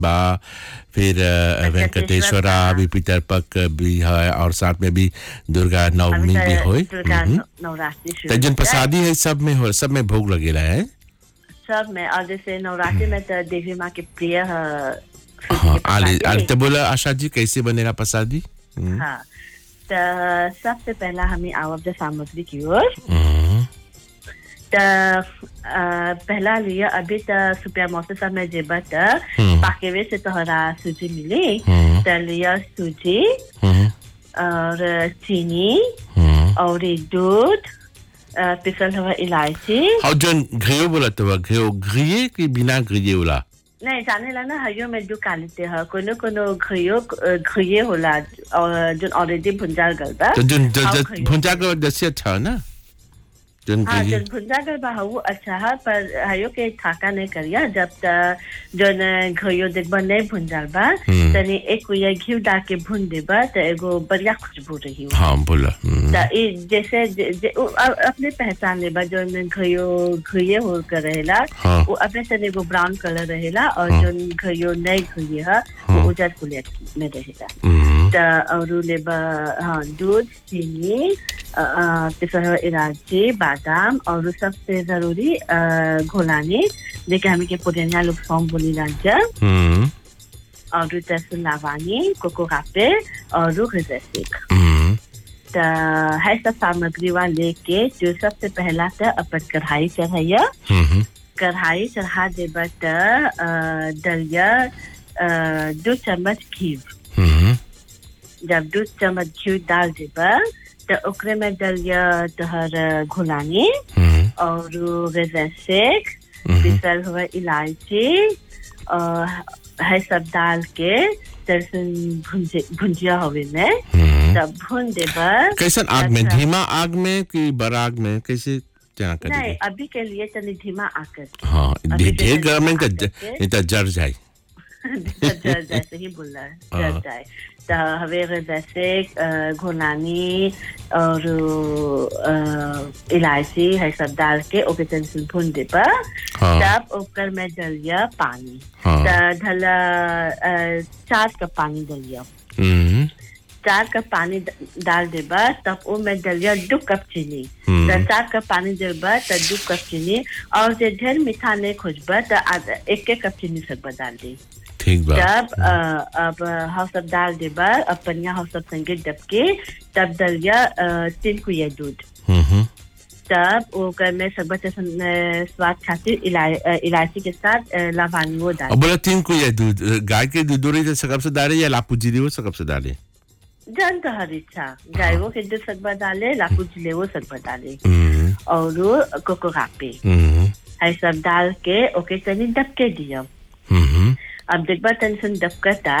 बा फिर वेंकटेश्वरा भी पितरपक भी है और साथ में भी दुर्गा नवमी भी होय दुर्गा नवरात्रि त जन शुरू प्रसादी है सब में हो सब में भोग लगेला है सब में और जैसे नवरात्रि में तो देवी माँ के प्रिय हाँ आले आले तो बोला आशा जी कैसे बनेला प्रसादी हाँ तो सबसे पहला हमें आवश्यक सामग्री की ओर तो पहला लिया अभी तो सुपर मौसम समय जेबा तो पाकेवे से तोहरा सूजी मिली तो लिया सूजी और चीनी और दूध पिसल हुआ इलायची और जन घियो बोला तो घिये की बिना घिये वाला नहीं जाने ला ना हयो में जो कालते हैं कोनो कोनो घिये होला और जो ऑलरेडी भुंजा गलबा तो जन भुंजा का दस्य अच्छा ना हाँ जन भुंजा गलबा हवो अच्छा है पर हयो के थाका नहीं करिया जब तक जन घियो देखबा नहीं भुंजाल बा तनी एक ये घी डाल के भून देबा तो एगो बढ़िया खुशबू रही हाँ बोला तो जैसे अपने पहचान लेबा जो घिये हो कर रहेला वो अपने से एगो ब्राउन कलर रहेला और जो घियो नहीं घिये है वो उजर कुलिया में रहेला तो और लेबा हाँ दूध चीनी पिसा इलायची बादाम और सबसे जरूरी घोलाने देखिए हमें के पुराना लोग फॉर्म बोली राजा और तहसील लावानी कोको कापे और गजैसिक तो है सब सामग्री वाले लेके जो सबसे पहला तो अपन कढ़ाई चढ़ाइया कढ़ाई चढ़ा देबा तो दलिया 2 चम्मच घी जब 2 चम्मच घी डाल देबा तो ओकरे में दलिया तोहर घुलानी और गजैसिक पिसल हुआ इलायची और है सब डाल के भुंजिया होवे में तब भून देबा कैसन आग में धीमा आग में कि बड़ा आग में कैसे क्या करेंगे नहीं अभी के लिए तनी धीमा आकर हाँ ढेर गरम में तो जर जाए जर जाए सही बोल रहा है जर जाए तो हवे जैसे घोलानी और इलायची है सब डाल के ओके तनी भून देबा तब ओकर में डलिया पानी ढला 4 कप पानी डलिया 4 कप पानी डाल देबा तब वो में डलिया 2 कप चीनी 4 कप पानी देबा तो 2 कप चीनी और जे ढेर मीठा नहीं खोजबा तो 1 कप चीनी सब डाल दी ठीक बा तब अब हाउ सब डाल देबा अपन यहाँ हाउ सब संगे डबके तब डलिया 3 कुइया दूध तब वो में सब स्वाद खातिर इलायची के साथ लावानी वो डाल बोला 3 कुइया दूध गाय के दूध रही सकब से डाले या लापू जीरे वो सकब से डाले जन तो हर इच्छा गाय वो के दूध सकबा डाले लापू जीरे वो सकबा डाले और कोको कापे है सब डाल के ओके तनी डबके दिया अब देखबा टेंशन दबकता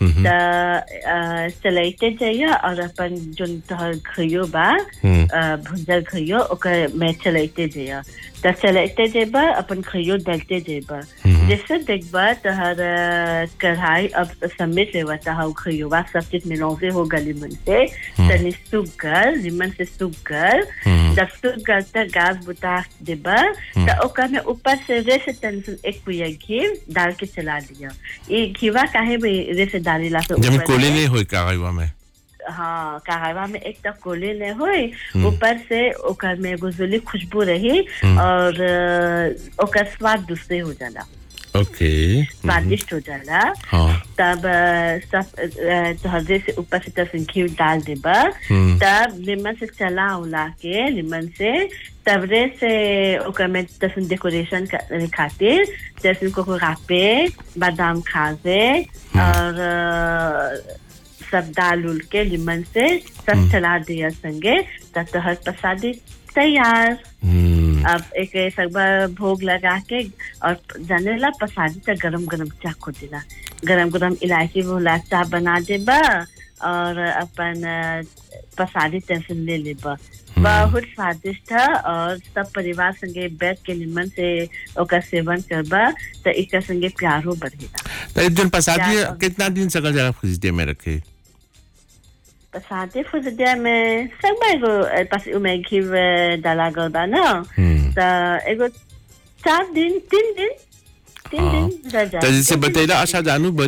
चलाइते जाइए और अपन जो घियो बा भुंजल घियो ओकर में चलाइते जाइए तो चलाइते जेबा अपन घियो डालते जेबा जैसे देखबा तहर कढ़ाई अब समेत लेवा तहाउ घियो बा सब चीज मिलावे हो गली मन से तनी सुगर लिमन से सुगर जब सुगर तक गैस बुता देबा तो ओकर में ऊपर से रेसे टेंशन 1 कुइया घी डाल के चला दिया ये घीवा काहे भी रेसे डालीला तो जब कोले नहीं होई कागवा में हाँ कागवा में एक तक कोले नहीं होई ऊपर से ओकर में गुजली खुशबू रही और ओकर स्वाद दूसरे हो जाला ओके स्वादिष्ट हो जाला तब सब हल्दी से ऊपर से तब घी डाल देबा तब लीमन से चला उला के लीमन से तबरे से ओकर में तसन डेकोरेशन खातिर जैसे कोको कापे बादाम खाजे और सब डाल उल के लीमन से सब चला दिया संगे तब तो हर प्रसादी तैयार अब एक सकबा भोग लगा के और जाने ला प्रसादी तो गरम गरम चाय को देला गरम गरम इलायची वाला चाय बना देबा और अपन प्रसादी टेंशन ले लेबा बहुत स्वादिष्ट है और सब परिवार संगे बैठ के निमन से ओकर सेवन करबा तो इका संगे प्यारो बढ़ेगा तो एक दिन प्रसादी कितना दिन सकल जरा फ्रिज में रखे प्रसादी फ्रिज में सब एगो पास में घी डाला गल बा ना तो एगो 4 दिन 3 दिन 3 दिन रह तो जैसे बतेला आशा जानू